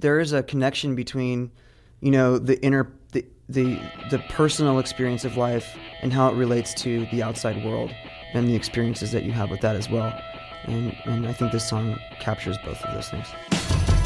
there is a connection between, the personal experience of life and how it relates to the outside world and the experiences that you have with that as well. And I think this song captures both of those things.